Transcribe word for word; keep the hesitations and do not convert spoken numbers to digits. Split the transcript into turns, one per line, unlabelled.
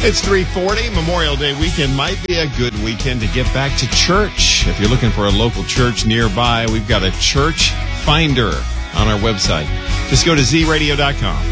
It's three forty. Memorial Day weekend might be a good weekend to get back to church. If you're looking for a local church nearby, we've got a church finder on our website. Just go to z radio dot com.